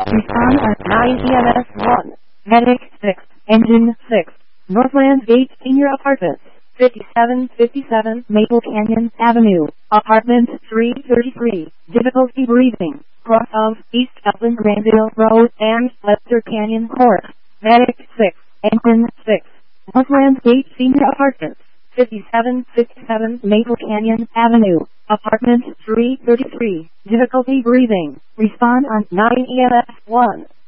Respond on 9 EMS 1. Medic 6. Engine 6. Northland Gate Senior Apartments. 5757 Maple Canyon Avenue. Apartment 333. Difficulty breathing. Cross of East Upland Granville Road and Lester Canyon Court. Medic 6. Engine 6. Northland Gate Senior Apartments. 5757 Maple Canyon Avenue. Apartment 333. Difficulty breathing. Respond on 9 EMS 1.